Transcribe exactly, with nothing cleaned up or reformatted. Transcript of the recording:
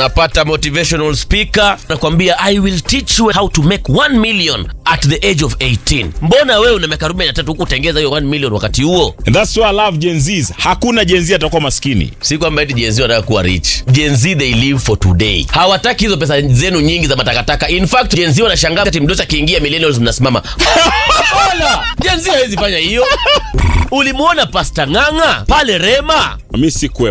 unapata motivational speaker nakwambia I will teach you how to make one million at the age of eighteen. Mbona wewe una miaka arobaini na tatu huko utengeza hiyo one million wakati huo? And that's why I love Gen Zs. Hakuna Gen Z atakuwa maskini. Si kwamba eti Gen Z wanataka kuwa rich. Gen Z they live for today. Hawataki hizo pesa zenu nyingi za matakataka. In fact Gen Z wanashangaa ati mdosa kiingia millennials mnasimama. Hola! Gen Z hawezi fanya hiyo. Ulimuona Pastor Nganga pale Rema? Mimi sikwe